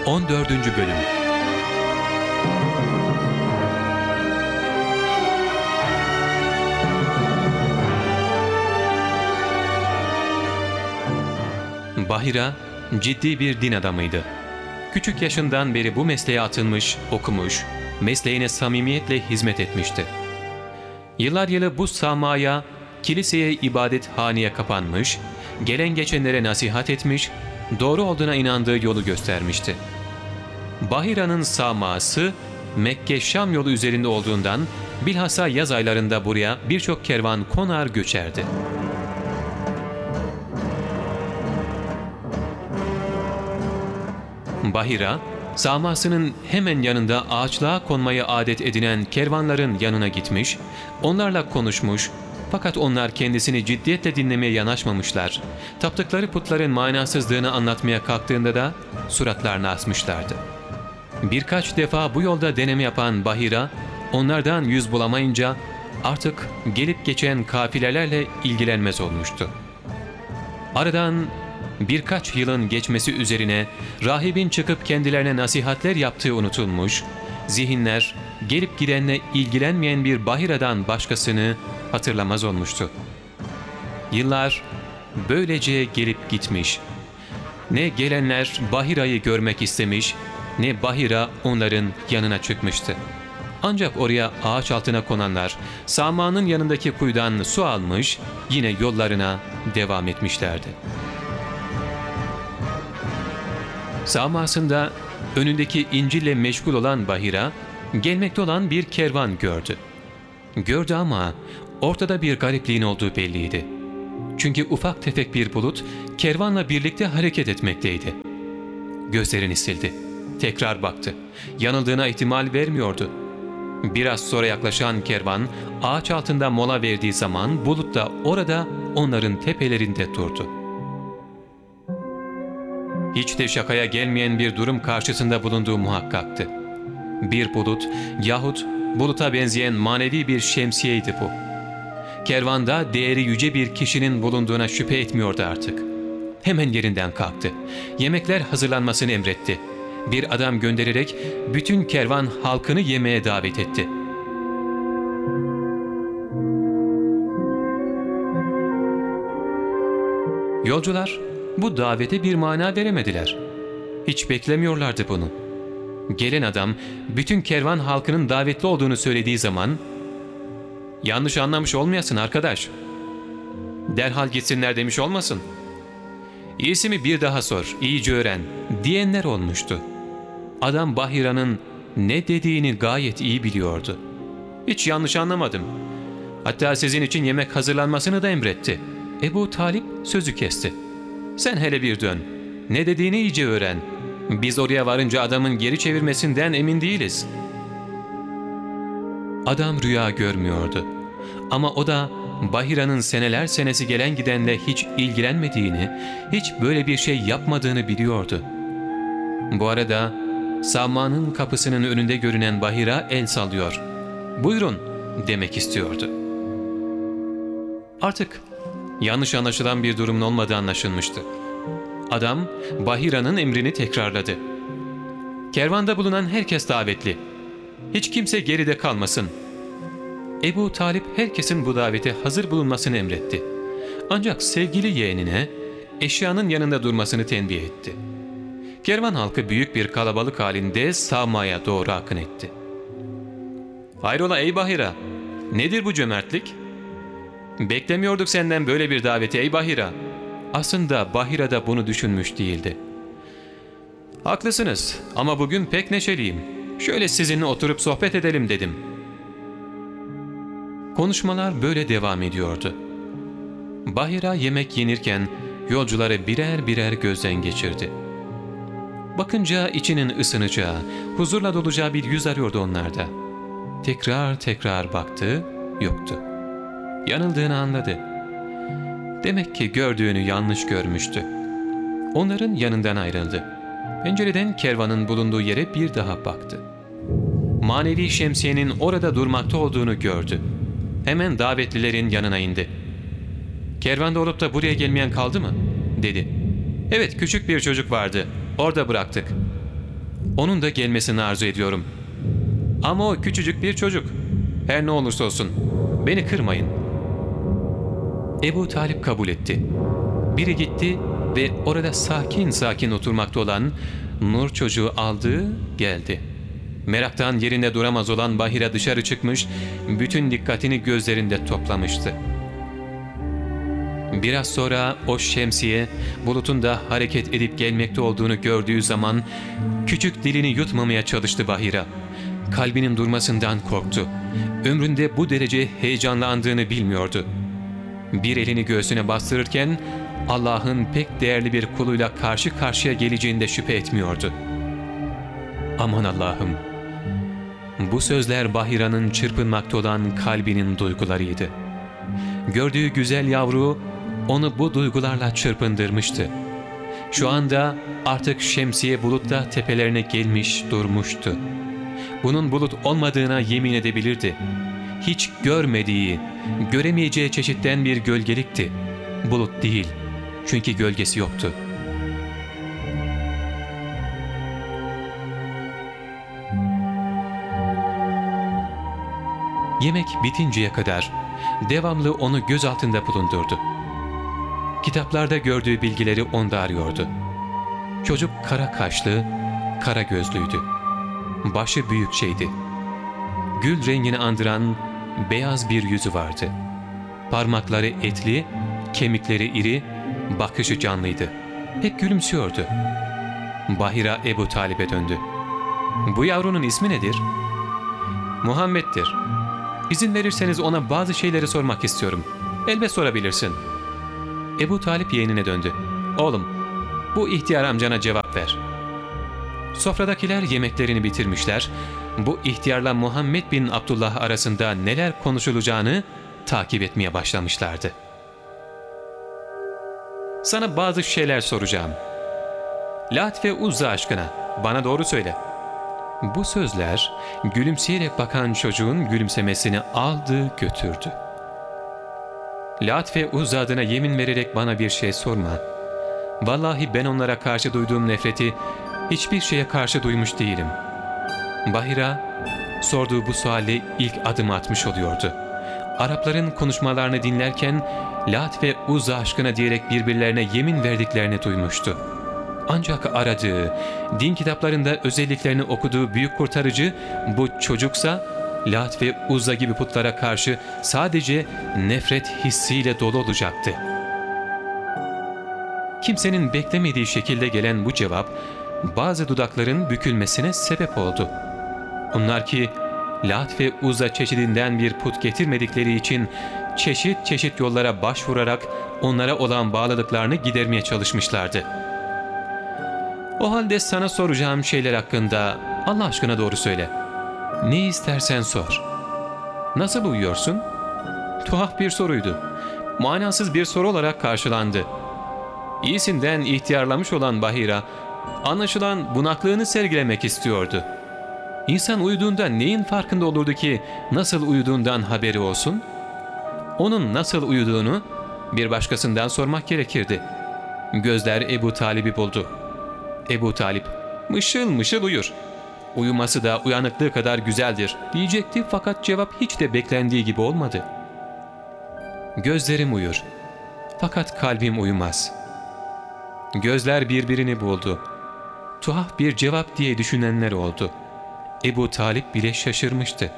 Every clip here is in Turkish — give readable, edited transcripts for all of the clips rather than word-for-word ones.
14. Bölüm. Bahira ciddi bir din adamıydı. Küçük yaşından beri bu mesleğe atılmış, okumuş, mesleğine samimiyetle hizmet etmişti. Yıllar yılı bu samaya, kiliseye, ibadethaneye kapanmış, gelen geçenlere nasihat etmiş, doğru olduğuna inandığı yolu göstermişti. Bahira'nın saması Mekke-Şam yolu üzerinde olduğundan bilhassa yaz aylarında buraya birçok kervan konar göçerdi. Bahira, samasının hemen yanında ağaçlığa konmayı adet edinen kervanların yanına gitmiş, onlarla konuşmuş, fakat onlar kendisini ciddiyetle dinlemeye yanaşmamışlar. Taptıkları putların manasızlığını anlatmaya kalktığında da suratlarını asmışlardı. Birkaç defa bu yolda deneme yapan Bahira, onlardan yüz bulamayınca artık gelip geçen kafilelerle ilgilenmez olmuştu. Aradan birkaç yılın geçmesi üzerine rahibin çıkıp kendilerine nasihatler yaptığı unutulmuş, zihinler gelip gidenle ilgilenmeyen bir Bahira'dan başkasını hatırlamaz olmuştu. Yıllar böylece gelip gitmiş. Ne gelenler Bahira'yı görmek istemiş, ne Bahira onların yanına çıkmıştı. Ancak oraya ağaç altına konanlar samanın yanındaki kuyudan su almış, yine yollarına devam etmişlerdi. Samasında önündeki İncil'le meşgul olan Bahira, gelmekte olan bir kervan gördü. Gördü ama ortada bir garipliğin olduğu belliydi. Çünkü ufak tefek bir bulut kervanla birlikte hareket etmekteydi. Gözlerini sildi. Tekrar baktı. Yanıldığına ihtimal vermiyordu. Biraz sonra yaklaşan kervan ağaç altında mola verdiği zaman bulut da orada onların tepelerinde durdu. Hiç de şakaya gelmeyen bir durum karşısında bulunduğu muhakkaktı. Bir bulut yahut buluta benzeyen manevi bir şemsiyeydi bu. Kervanda değeri yüce bir kişinin bulunduğuna şüphe etmiyordu artık. Hemen yerinden kalktı. Yemekler hazırlanmasını emretti. Bir adam göndererek bütün kervan halkını yemeğe davet etti. Yolcular bu davete bir mana veremediler. Hiç beklemiyorlardı bunu. Gelen adam bütün kervan halkının davetli olduğunu söylediği zaman "Yanlış anlamış olmayasın arkadaş. Derhal gitsinler demiş olmasın. İyisi mi bir daha sor, iyice öğren" diyenler olmuştu. Adam Bahira'nın ne dediğini gayet iyi biliyordu. "Hiç yanlış anlamadım. Hatta sizin için yemek hazırlanmasını da emretti." Ebu Talip sözü kesti. "Sen hele bir dön. Ne dediğini iyice öğren. Biz oraya varınca adamın geri çevirmesinden emin değiliz." Adam rüya görmüyordu. Ama o da Bahira'nın seneler senesi gelen gidenle hiç ilgilenmediğini, hiç böyle bir şey yapmadığını biliyordu. Bu arada Samma'nın kapısının önünde görünen Bahira el sallıyor. "Buyurun" demek istiyordu. Artık yanlış anlaşılan bir durumun olmadığı anlaşılmıştı. Adam Bahira'nın emrini tekrarladı. "Kervanda bulunan herkes davetli. Hiç kimse geride kalmasın." Ebu Talip herkesin bu davete hazır bulunmasını emretti. Ancak sevgili yeğenine eşyanın yanında durmasını tembih etti. Kervan halkı büyük bir kalabalık halinde Sama'ya doğru akın etti. "Hayrola ey Bahira, nedir bu cömertlik? Beklemiyorduk senden böyle bir daveti ey Bahira." Aslında Bahira da bunu düşünmüş değildi. "Haklısınız ama bugün pek neşeliyim. Şöyle sizinle oturup sohbet edelim dedim." Konuşmalar böyle devam ediyordu. Bahira yemek yenirken yolcuları birer birer gözden geçirdi. Bakınca içinin ısınacağı, huzurla dolacağı bir yüz arıyordu onlarda. Tekrar tekrar baktı, yoktu. Yanıldığını anladı. Demek ki gördüğünü yanlış görmüştü. Onların yanından ayrıldı. Pencereden kervanın bulunduğu yere bir daha baktı. Manevi şemsiyenin orada durmakta olduğunu gördü. Hemen davetlilerin yanına indi. "Kervanda olup da buraya gelmeyen kaldı mı?" dedi. "Evet, küçük bir çocuk vardı. Orada bıraktık." Onun da gelmesini arzu ediyorum. Ama o küçücük bir çocuk. Her ne olursa olsun beni kırmayın. Ebu Talip kabul etti. Biri gitti ve orada sakin sakin oturmakta olan Nur çocuğu aldı, geldi. Meraktan yerinde duramaz olan Bahira dışarı çıkmış, bütün dikkatini gözlerinde toplamıştı. Biraz sonra o şemsiye bulutun da hareket edip gelmekte olduğunu gördüğü zaman küçük dilini yutmamaya çalıştı Bahira. Kalbinin durmasından korktu. Ömründe bu derece heyecanlandığını bilmiyordu. Bir elini göğsüne bastırırken Allah'ın pek değerli bir kuluyla karşı karşıya geleceğinde şüphe etmiyordu. Aman Allah'ım! Bu sözler Bahira'nın çırpınmakta olan kalbinin duygularıydı. Gördüğü güzel yavru onu bu duygularla çırpındırmıştı. Şu anda artık şemsiye bulutta tepelerine gelmiş durmuştu. Bunun bulut olmadığına yemin edebilirdi. Hiç görmediği, göremeyeceği çeşitten bir gölgelikti. Bulut değil, çünkü gölgesi yoktu. Yemek bitinceye kadar devamlı onu göz altında bulundurdu. Kitaplarda gördüğü bilgileri onda arıyordu. Çocuk kara kaşlı, kara gözlüydü. Başı büyük şeydi. Gül rengini andıran beyaz bir yüzü vardı. Parmakları etli, kemikleri iri, bakışı canlıydı. Hep gülümsüyordu. Bahira Ebu Talib'e döndü. "Bu yavrunun ismi nedir?" "Muhammed'dir. İzin verirseniz ona bazı şeyleri sormak istiyorum." "Elbet sorabilirsin." Ebu Talip yeğenine döndü. "Oğlum, bu ihtiyar amcana cevap ver." Sofradakiler yemeklerini bitirmişler. Bu ihtiyarla Muhammed bin Abdullah arasında neler konuşulacağını takip etmeye başlamışlardı. "Sana bazı şeyler soracağım. Lat ve Uzza aşkına bana doğru söyle." Bu sözler gülümseyerek bakan çocuğun gülümsemesini aldı götürdü. "Lat ve Uzza adına yemin vererek bana bir şey sorma. Vallahi ben onlara karşı duyduğum nefreti hiçbir şeye karşı duymuş değilim." Bahira sorduğu bu sualle ilk adım atmış oluyordu. Arapların konuşmalarını dinlerken Lat ve Uzza aşkına diyerek birbirlerine yemin verdiklerini duymuştu. Ancak aradığı, din kitaplarında özelliklerini okuduğu büyük kurtarıcı bu çocuksa Lat ve Uzza gibi putlara karşı sadece nefret hissiyle dolu olacaktı. Kimsenin beklemediği şekilde gelen bu cevap bazı dudakların bükülmesine sebep oldu. Onlar ki Lat ve Uzza çeşidinden bir put getirmedikleri için çeşit çeşit yollara başvurarak onlara olan bağlılıklarını gidermeye çalışmışlardı. "O halde sana soracağım şeyler hakkında Allah aşkına doğru söyle. Ne istersen sor." "Nasıl uyuyorsun?" Tuhaf bir soruydu. Manasız bir soru olarak karşılandı. İyisinden ihtiyarlamış olan Bahira, anlaşılan bunaklığını sergilemek istiyordu. İnsan uyuduğunda neyin farkında olurdu ki nasıl uyuduğundan haberi olsun? Onun nasıl uyuduğunu bir başkasından sormak gerekirdi. Gözler Ebu Talib'i buldu. Ebu Talip, "Mışıl mışıl uyur. Uyuması da uyanıklığı kadar güzeldir," diyecekti fakat cevap hiç de beklendiği gibi olmadı. "Gözlerim uyur. Fakat kalbim uyumaz." Gözler birbirini buldu. Tuhaf bir cevap diye düşünenler oldu. Ebu Talip bile şaşırmıştı.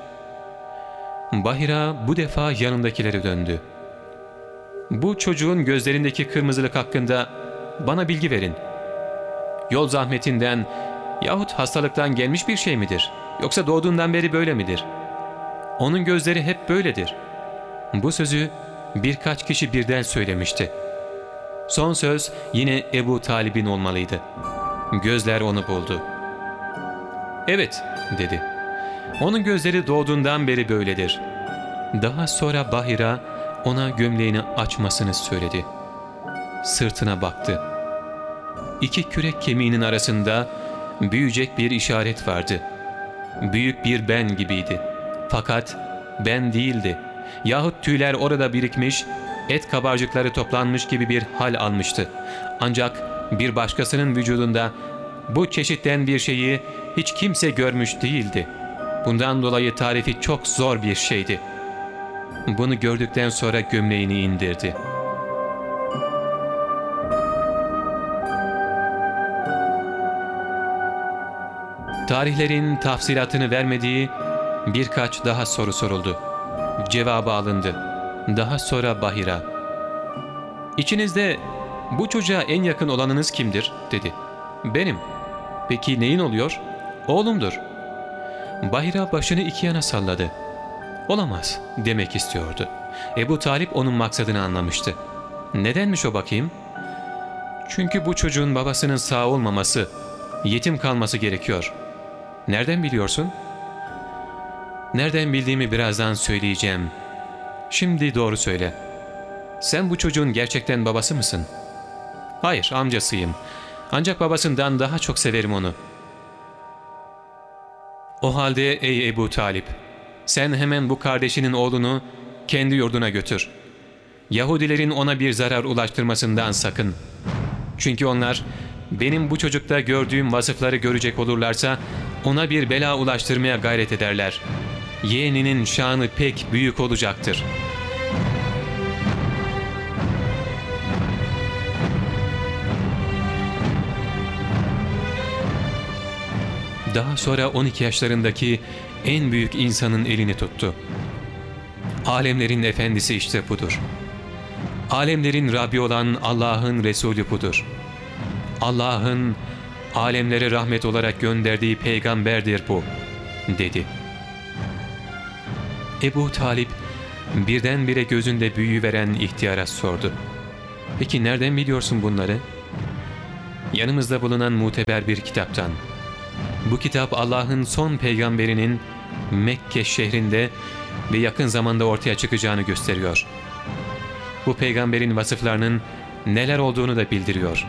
Bahira bu defa yanındakilere döndü. "Bu çocuğun gözlerindeki kırmızılık hakkında bana bilgi verin. Yol zahmetinden yahut hastalıktan gelmiş bir şey midir? Yoksa doğduğundan beri böyle midir? Onun gözleri hep böyledir." Bu sözü birkaç kişi birden söylemişti. Son söz yine Ebu Talib'in olmalıydı. Gözler onu buldu. "Evet," dedi. "Onun gözleri doğduğundan beri böyledir." Daha sonra Bahira ona gömleğini açmasını söyledi. Sırtına baktı. İki kürek kemiğinin arasında büyüyecek bir işaret vardı. Büyük bir ben gibiydi. Fakat ben değildi. Yahut tüyler orada birikmiş, et kabarcıkları toplanmış gibi bir hal almıştı. Ancak bir başkasının vücudunda Bu çeşitten bir şeyi hiç kimse görmüş değildi. Bundan dolayı tarifi çok zor bir şeydi. Bunu gördükten sonra gömleğini indirdi. Tarihlerin tafsilatını vermediği birkaç daha soru soruldu. Cevabı alındı. Daha sonra Bahira, "İçinizde bu çocuğa en yakın olanınız kimdir?" dedi. "Benim." "Peki neyin oluyor?" "Oğlumdur." Bahira başını iki yana salladı. "Olamaz," demek istiyordu. Ebu Talip onun maksadını anlamıştı. "Nedenmiş o bakayım?" "Çünkü bu çocuğun babasının sağ olmaması, yetim kalması gerekiyor." "Nereden biliyorsun?" "Nereden bildiğimi birazdan söyleyeceğim. Şimdi doğru söyle. Sen bu çocuğun gerçekten babası mısın?" "Hayır, amcasıyım. Ancak babasından daha çok severim onu." "O halde ey Ebu Talip, sen hemen bu kardeşinin oğlunu kendi yurduna götür. Yahudilerin ona bir zarar ulaştırmasından sakın. Çünkü onlar benim bu çocukta gördüğüm vasıfları görecek olurlarsa ona bir bela ulaştırmaya gayret ederler. Yeğeninin şanı pek büyük olacaktır." Daha sonra 12 yaşlarındaki en büyük insanın elini tuttu. "Alemlerin efendisi işte budur. Alemlerin Rabbi olan Allah'ın Resulü budur. Allah'ın alemlere rahmet olarak gönderdiği peygamberdir bu," dedi. Ebu Talip birdenbire gözünde büyüveren ihtiyara sordu. "Peki nereden biliyorsun bunları?" "Yanımızda bulunan muteber bir kitaptan. Bu kitap Allah'ın son peygamberinin Mekke şehrinde ve yakın zamanda ortaya çıkacağını gösteriyor. Bu peygamberin vasıflarının neler olduğunu da bildiriyor."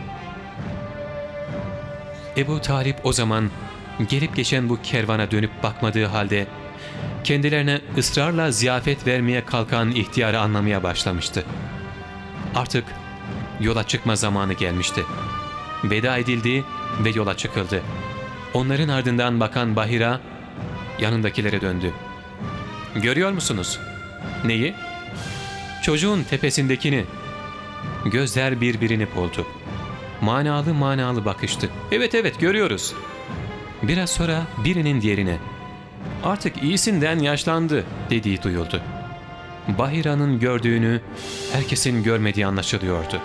Ebu Talip o zaman gelip geçen bu kervana dönüp bakmadığı halde kendilerine ısrarla ziyafet vermeye kalkan ihtiyarı anlamaya başlamıştı. Artık yola çıkma zamanı gelmişti. Veda edildi ve yola çıkıldı. Onların ardından bakan Bahira yanındakilere döndü. "Görüyor musunuz?" "Neyi?" "Çocuğun tepesindekini." Gözler birbirini buldu. Manalı manalı bakıştı. "Evet evet, görüyoruz." Biraz sonra birinin diğerine, "Artık iyisinden yaşlandı," dediği duyuldu. Bahira'nın gördüğünü herkesin görmediği anlaşılıyordu.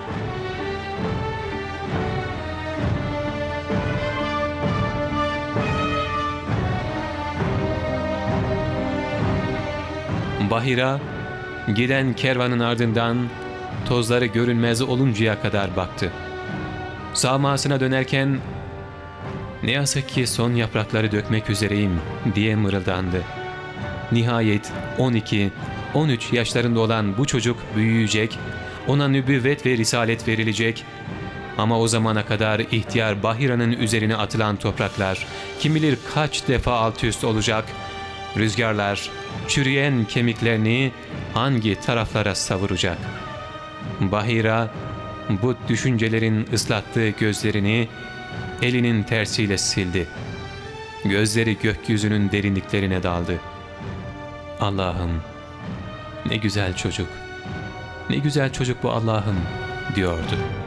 Bahira giden kervanın ardından tozları görünmez oluncaya kadar baktı. Sağmasına dönerken "Ne yazık ki son yaprakları dökmek üzereyim," diye mırıldandı. Nihayet 12-13 yaşlarında olan bu çocuk büyüyecek, ona nübüvvet ve risalet verilecek. Ama o zamana kadar ihtiyar Bahira'nın üzerine atılan topraklar kim bilir kaç defa alt üst olacak, rüzgarlar çürüyen kemiklerini hangi taraflara savuracak. Bahira bu düşüncelerin ıslattığı gözlerini elinin tersiyle sildi. Gözleri gökyüzünün derinliklerine daldı. "Allah'ım, ne güzel çocuk, ne güzel çocuk bu Allah'ım," diyordu.